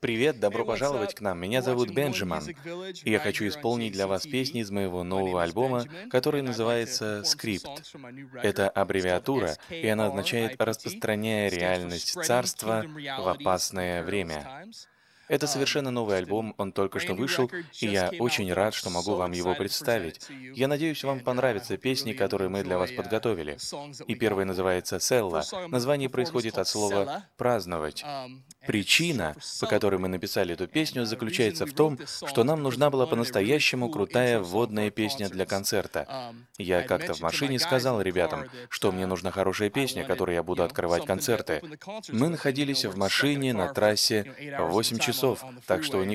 Привет, добро Hey, what's пожаловать up? к нам. Меня We're зовут watching One Бенджамин, Music Village и я right хочу here on исполнить для вас песни KCTV. из моего My name нового is альбома, Benjamin, который and I'd like to называется perform some «Скрипт». songs from my new record. Это It's called аббревиатура, и она означает SKRIPT. «Распространяя It stands for реальность Spreading царства Kingdom в Realities in опасное Perilous время». Times. Это совершенно новый Just a альбом, он только что brand new вышел, record, и just я came out очень with it. I'm рад, что могу so вам его excited to present it представить. to you, Я надеюсь, вам and I понравятся hope you песни, really которые мы для вас enjoy the подготовили. songs that И we got первая for you. называется First «Селла». song I'm going to Название perform is происходит called от слова Sela, «праздновать». and it's short Причина, for по которой мы celebrate. написали эту And песню, the reason заключается we в wrote том, this что song is нам because нужна we была wanted a really по-настоящему cool крутая intro song for вводная our песня для concerts. концерта. I Я had как-то в mentioned to my машине guys in сказал the ребятам, car that что мне нужна хорошая I песня, wanted, которой я буду открывать something to концерты. open the concerts Мы with, and находились we're в stuck in a машине на car for трассе 8 hours at a 8 time часов, on the так что у freeway. них